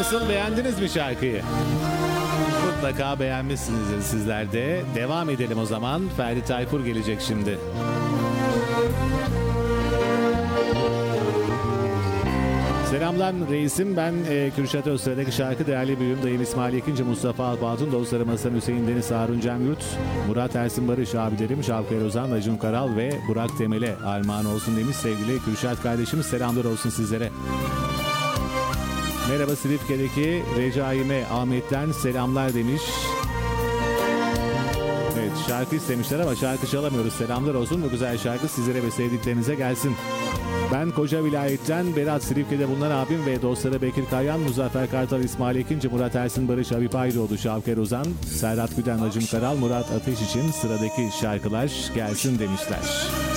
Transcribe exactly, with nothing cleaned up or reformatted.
Nasıl, beğendiniz mi şarkıyı? Mutlaka beğenmişsinizdir sizler de. Devam edelim o zaman. Ferdi Tayfur gelecek şimdi. Selamlar reisim, ben e, Kürşat Özsıra'daki şarkı değerli büyüğüm dayım İsmail Yekinci, Mustafa Alpatun, dostlarım Hasan Hüseyin Deniz, Harun Cemyurt, Murat Ersin Barış, abilerim Şavker Ozan, Acun Karal ve Burak Temel'e armağan olsun demiş sevgili Kürşat kardeşimiz. Selamlar olsun sizlere. Merhaba, Silifke'deki Recaime Ahmet'ten selamlar demiş. Evet, şarkı istemişler ama şarkı çalamıyoruz. Selamlar olsun, bu güzel şarkı sizlere ve sevdiklerinize gelsin. Ben koca vilayetten Berat, Silifke'de bulunan abim ve dostları Bekir Kayhan, Muzaffer Kartal, İsmail Ekinci, Murat Ersin Barış, Habib Aydoğdu, Şavker Ozan, Serhat Güden, Acun Karal, Murat Ateş için sıradaki şarkılar gelsin demişler.